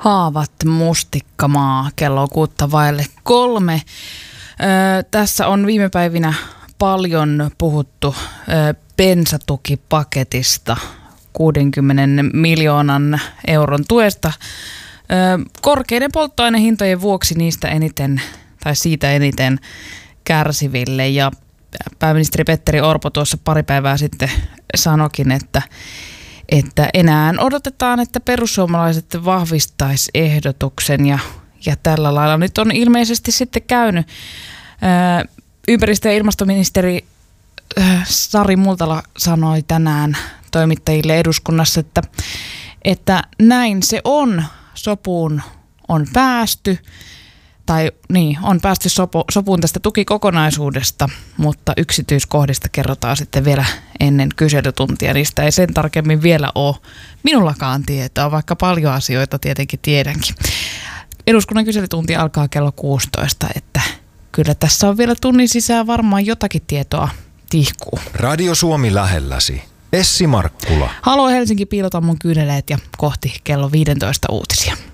Haavat mustikkamaa, kello on 2:03. Tässä on viime päivinä paljon puhuttu bensatukipaketista, 60 miljoonan euron tuesta. Korkeiden polttoainehintojen vuoksi siitä eniten kärsiville. Ja pääministeri Petteri Orpo tuossa pari päivää sitten sanoikin, että enää odotetaan, että perussuomalaiset vahvistaisi ehdotuksen ja tällä lailla nyt on ilmeisesti sitten käynyt. Ympäristö- ja ilmastoministeri Sari Multala sanoi tänään toimittajille eduskunnassa, että näin se on, sopuun on päästy. On päästy sopuun tästä tukikokonaisuudesta, mutta yksityiskohdista kerrotaan sitten vielä ennen kyselytuntia. Niistä ei sen tarkemmin vielä ole minullakaan tietoa, vaikka paljon asioita tietenkin tiedänkin. Eduskunnan kyselytunti alkaa kello 16, että kyllä tässä on vielä tunnin sisään varmaan jotakin tietoa tihkuu. Radio Suomi lähelläsi. Essi Markkula. Halo Helsinki, piilotan mun kyyneleet ja kohti kello 15 uutisia.